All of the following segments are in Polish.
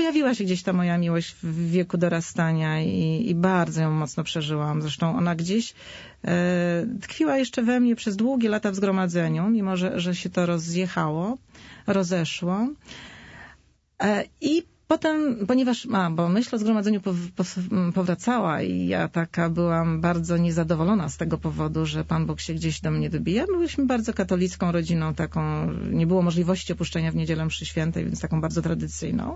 pojawiła się gdzieś ta moja miłość w wieku dorastania i bardzo ją mocno przeżyłam. Zresztą ona gdzieś tkwiła jeszcze we mnie przez długie lata w zgromadzeniu, mimo że się to rozeszło. I potem, bo myśl o zgromadzeniu powracała i ja taka byłam bardzo niezadowolona z tego powodu, że Pan Bóg się gdzieś do mnie dobija. Byliśmy bardzo katolicką rodziną, taką, nie było możliwości opuszczenia w niedzielę mszy świętej, więc taką bardzo tradycyjną.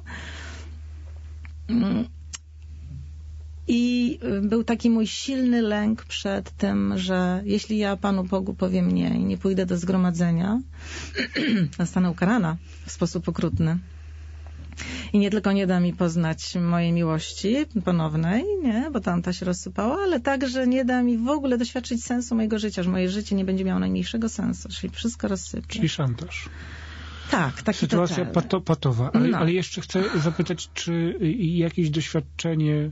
I był taki mój silny lęk przed tym, że jeśli ja Panu Bogu powiem nie i nie pójdę do zgromadzenia, zostanę ukarana w sposób okrutny. I nie tylko nie da mi poznać mojej miłości ponownej, nie, bo tamta się rozsypała, ale także nie da mi w ogóle doświadczyć sensu mojego życia, że moje życie nie będzie miało najmniejszego sensu, czyli wszystko rozsypie. Czyli szantaż. Tak, taki sytuacja patowa. No. Ale jeszcze chcę zapytać, czy jakieś doświadczenie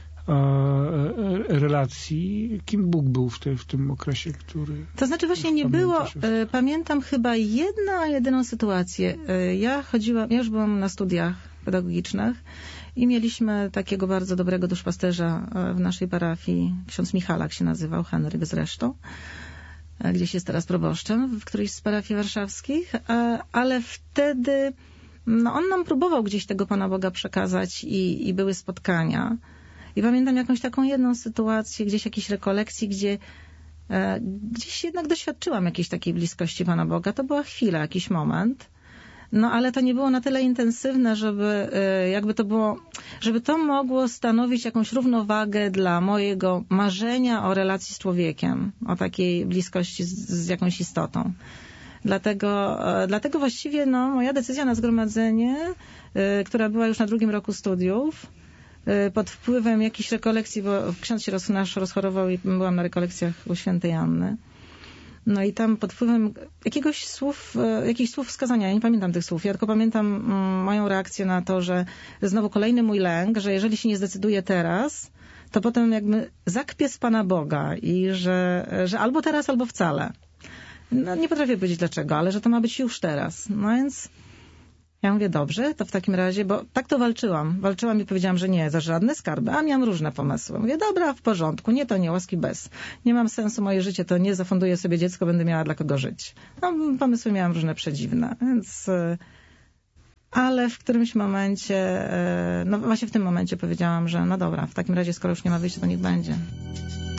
relacji, kim Bóg był w tym okresie, który... To znaczy właśnie nie było, pamiętam chyba jedyną sytuację. Ja już byłam na studiach pedagogicznych i mieliśmy takiego bardzo dobrego duszpasterza w naszej parafii, ksiądz Michalak się nazywał, Henryk zresztą, gdzieś jest teraz proboszczem w którejś z parafii warszawskich, ale wtedy on nam próbował gdzieś tego Pana Boga przekazać i były spotkania. I pamiętam jakąś taką jedną sytuację, gdzieś jakiejś rekolekcji, gdzieś jednak doświadczyłam jakiejś takiej bliskości Pana Boga. To była chwila, jakiś moment. No ale to nie było na tyle intensywne, żeby to mogło stanowić jakąś równowagę dla mojego marzenia o relacji z człowiekiem, o takiej bliskości z jakąś istotą. Dlatego właściwie moja decyzja na zgromadzenie, która była już na 2. roku studiów, pod wpływem jakichś rekolekcji, bo ksiądz się nasz rozchorował i byłam na rekolekcjach u świętej Anny. No i tam pod wpływem jakichś słów wskazania, ja nie pamiętam tych słów, ja tylko pamiętam moją reakcję na to, że znowu kolejny mój lęk, że jeżeli się nie zdecyduję teraz, to potem jakby zakpię z Pana Boga i że albo teraz, albo wcale. No nie potrafię powiedzieć dlaczego, ale że to ma być już teraz. No więc ja mówię, dobrze, to w takim razie, bo tak to walczyłam i powiedziałam, że nie, za żadne skarby, a miałam różne pomysły. Mówię, dobra, w porządku, nie to nie, łaski bez. Nie mam sensu, moje życie to nie, zafunduję sobie dziecko, będę miała dla kogo żyć. Pomysły miałam różne przedziwne, więc... Ale w którymś momencie, właśnie w tym momencie powiedziałam, że no dobra, w takim razie, skoro już nie ma wyjścia, to niech będzie.